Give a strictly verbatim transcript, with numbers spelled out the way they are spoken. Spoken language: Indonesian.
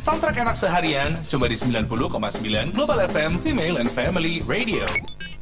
Soundtrack enak seharian cuma di sembilan puluh koma sembilan Global F M Female and Family Radio.